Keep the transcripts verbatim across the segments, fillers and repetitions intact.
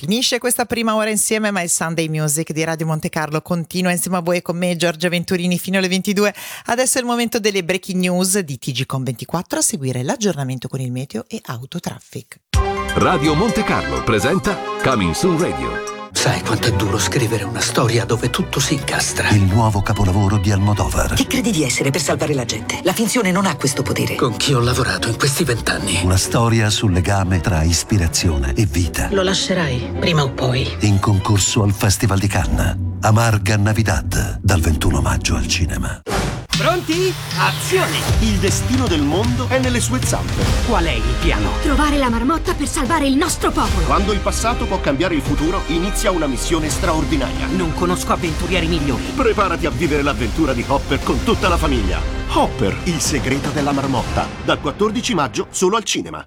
Finisce questa prima ora insieme, ma il Sunday Music di Radio Monte Carlo continua insieme a voi e con me, Giorgia Venturini, fino alle ventidue. Adesso è il momento delle breaking news di T G Com ventiquattro, a seguire l'aggiornamento con il meteo e autotraffic. Radio Monte Carlo presenta Coming Soon Radio. Sai quanto è duro scrivere una storia dove tutto si incastra? Il nuovo capolavoro di Almodovar. Chi credi di essere per salvare la gente? La finzione non ha questo potere. Con chi ho lavorato in questi vent'anni? Una storia sul legame tra ispirazione e vita. Lo lascerai, prima o poi. In concorso al Festival di Cannes. Amarga Navidad, dal ventuno maggio al cinema. Pronti? Azione! Il destino del mondo è nelle sue zampe. Qual è il piano? Trovare la marmotta per salvare il nostro popolo. Quando il passato può cambiare il futuro, inizia una missione straordinaria. Non conosco avventurieri migliori. Preparati a vivere l'avventura di Hopper con tutta la famiglia. Hopper, il segreto della marmotta. Dal quattordici maggio solo al cinema.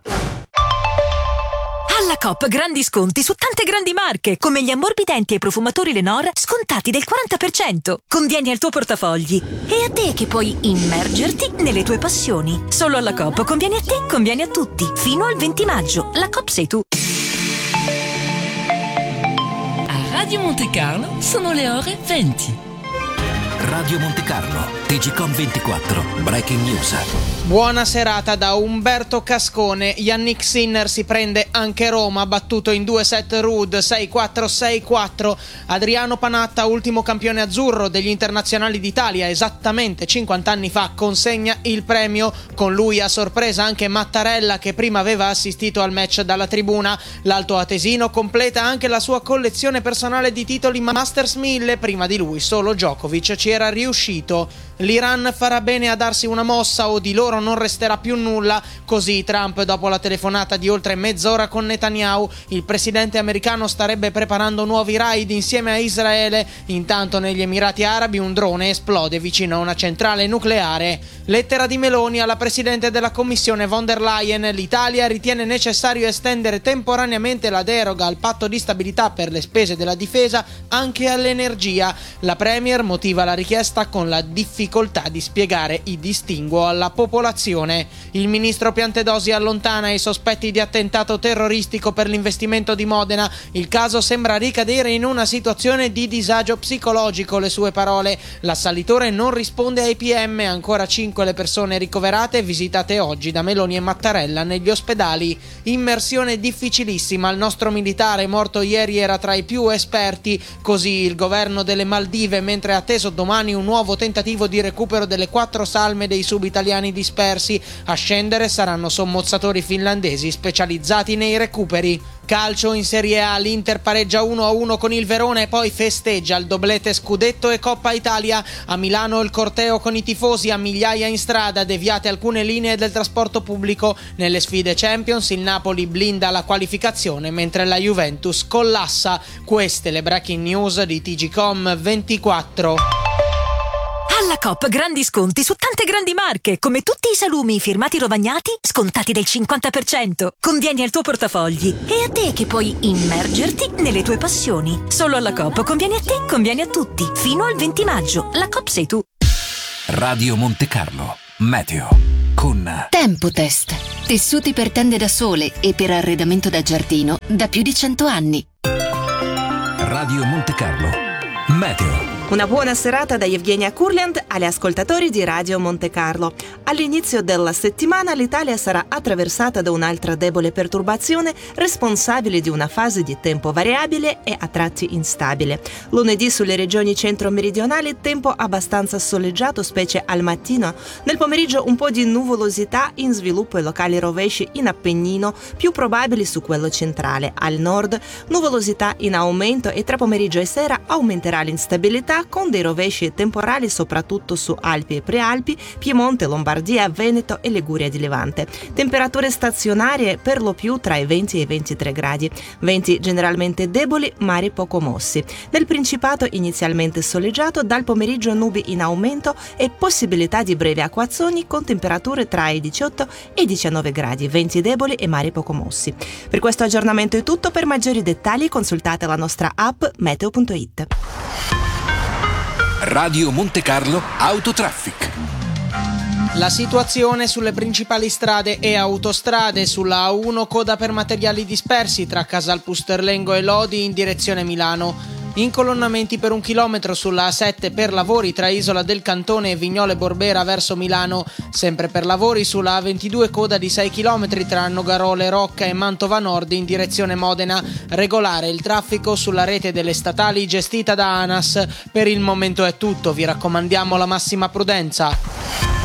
Alla Coop grandi sconti su tante grandi marche, come gli ammorbidenti e i profumatori Lenor, scontati del quaranta per cento. Convieni al tuo portafogli. E a te che puoi immergerti nelle tue passioni. Solo alla Coop conviene a te, conviene a tutti. Fino al venti maggio. La Coop sei tu. A Radio Monte Carlo sono le ore venti. Radio Monte Carlo, T G Com ventiquattro, Breaking News. Buona serata da Umberto Cascone. Yannick Sinner si prende anche Roma, battuto in due set Ruud sei quattro sei quattro. Adriano Panatta, ultimo campione azzurro degli internazionali d'Italia, esattamente cinquanta anni fa, consegna il premio. Con lui a sorpresa anche Mattarella, che prima aveva assistito al match dalla tribuna. L'alto atesino completa anche la sua collezione personale di titoli Masters mille, prima di lui solo Djokovic ci era riuscito. L'Iran farà bene a darsi una mossa o di loro non resterà più nulla. Così Trump, dopo la telefonata di oltre mezz'ora con Netanyahu. Il presidente americano starebbe preparando nuovi raid insieme a Israele. Intanto negli Emirati Arabi un drone esplode vicino a una centrale nucleare. Lettera di Meloni alla presidente della Commissione von der Leyen. L'Italia ritiene necessario estendere temporaneamente la deroga al patto di stabilità per le spese della difesa anche all'energia. La premier motiva la richiesta con la difficoltà di spiegare i distinguo alla popolazione. Il ministro Piantedosi allontana i sospetti di attentato terroristico per l'investimento di Modena. Il caso sembra ricadere in una situazione di disagio psicologico, le sue parole. L'assalitore non risponde ai P M, ancora cinque le persone ricoverate visitate oggi da Meloni e Mattarella negli ospedali. Immersione difficilissima, il nostro militare morto ieri era tra i più esperti, così il governo delle Maldive, mentre è atteso domani un nuovo tentativo di recupero delle quattro salme dei sub-italiani dispersi. A scendere saranno sommozzatori finlandesi specializzati nei recuperi. Calcio in Serie A, l'Inter pareggia uno a uno con il Verona e poi festeggia il doblete Scudetto e Coppa Italia. A Milano il corteo con i tifosi a migliaia in strada, deviate alcune linee del trasporto pubblico. Nelle sfide Champions il Napoli blinda la qualificazione mentre la Juventus collassa. Queste le breaking news di T G Com ventiquattro. Alla Coop grandi sconti su tante grandi marche, come tutti i salumi firmati Rovagnati, scontati del cinquanta per cento. Convieni al tuo portafogli. E a te che puoi immergerti nelle tue passioni. Solo alla Coop conviene a te, conviene a tutti. Fino al venti maggio. La Coop sei tu. Radio Monte Carlo, meteo con Tempotest. Tessuti per tende da sole e per arredamento da giardino da più di cento anni. Radio Monte Carlo, meteo. Una buona serata da Evgenia Kurland agli ascoltatori di Radio Monte Carlo. All'inizio della settimana l'Italia sarà attraversata da un'altra debole perturbazione responsabile di una fase di tempo variabile e a tratti instabile. Lunedì sulle regioni centro-meridionali tempo abbastanza soleggiato, specie al mattino. Nel pomeriggio un po' di nuvolosità in sviluppo e locali rovesci in Appennino, più probabili su quello centrale. Al nord nuvolosità in aumento e tra pomeriggio e sera aumenterà l'instabilità con dei rovesci temporali soprattutto su Alpi e Prealpi, Piemonte, Lombardia, Veneto e Liguria di Levante. Temperature stazionarie per lo più tra i venti e i ventitré gradi. Venti generalmente deboli, mari poco mossi. Nel Principato inizialmente soleggiato, dal pomeriggio nubi in aumento e possibilità di brevi acquazzoni con temperature tra i diciotto e i diciannove gradi, venti deboli e mari poco mossi. Per questo aggiornamento è tutto. Per maggiori dettagli consultate la nostra app meteo punto it. Radio Monte Carlo Autotraffic. La situazione sulle principali strade e autostrade: sulla A uno coda per materiali dispersi tra Casal Pusterlengo e Lodi in direzione Milano. Incolonnamenti per un chilometro sulla A sette per lavori tra Isola del Cantone e Vignole Borbera verso Milano. Sempre per lavori sulla A ventidue coda di sei chilometri tra Nogarole Rocca e Mantova Nord in direzione Modena. Regolare il traffico sulla rete delle statali gestita da ANAS. Per il momento è tutto, vi raccomandiamo la massima prudenza.